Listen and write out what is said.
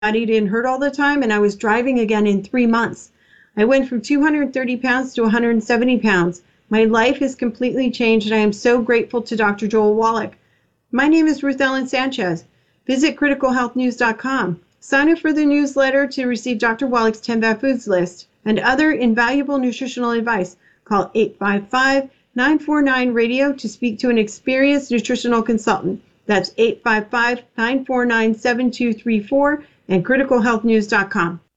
body didn't hurt all the time, and I was driving again in 3 months. I went from 230 pounds to 170 pounds. My life has completely changed, and I am so grateful to Dr. Joel Wallach. My name is Ruth Ellen Sanchez. Visit criticalhealthnews.com. Sign up for the newsletter to receive Dr. Wallach's 10 Bad Foods list and other invaluable nutritional advice. Call 855-949-RADIO to speak to an experienced nutritional consultant. That's 855-949-7234 and criticalhealthnews.com.